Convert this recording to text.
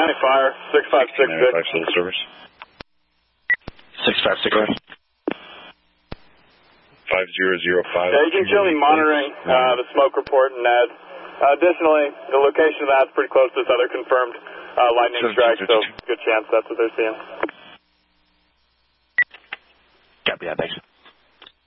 County Fire, 6566. Civil Service. 6566. 5005. Yeah, you can show me monitoring the smoke report and NAD. Additionally, the location of that's pretty close to this other confirmed lightning strike, so good chance that's what they're seeing. Copy that, thanks.